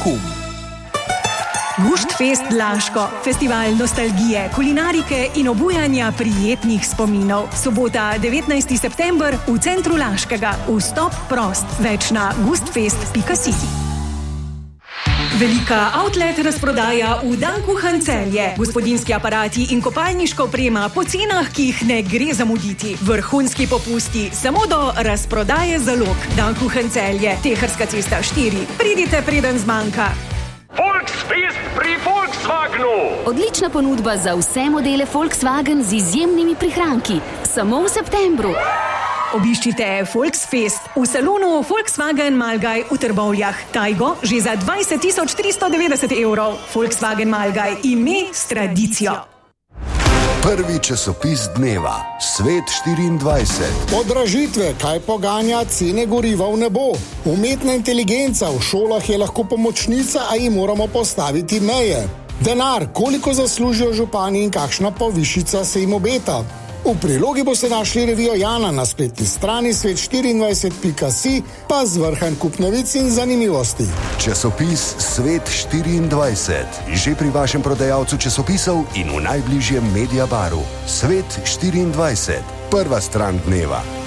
Kum. Guštfest Laško, festival nostalgije, kulinarike in obujanja prijetnih spominov. Sobota, 19. september v centru Laškega. Vstop prost. Več na gustfest.si. Velika outlet razprodaja v Dankuhan Celje. Gospodinjski aparati in kopalniška oprema po cenah, ki jih ne gre zamuditi. Vrhunski popusti samo do razprodaje zalog. Dankuhan Celje, Teharska cesta 4. Pridite, preden zmanjka. Volksfest pri Volkswagenu! Odlična ponudba za vse modele Volkswagen z izjemnimi prihranki. Samo v septembru. Obiščite Volksfest v salonu Volkswagen Malgaj v Trbovljah. Tajgo že za 20.390 €. Volkswagen Malgaj, ime s tradicijo. Prvi časopis dneva, Svet 24. Podražitve, kaj poganja cene goriva v nebo. Umetna inteligenca v šolah je lahko pomočnica, a ji moramo postaviti meje. Denar, koliko zaslužijo župani in kakšna povišica se jim obeta. V prilogi boste našli revijo Jana na spletni strani svet24.si, pa zvrhan kup novic in zanimivosti. Časopis Svet 24. Že pri vašem prodajalcu časopisov in v najbližjem Mediabaru. Svet 24. Prva stran dneva.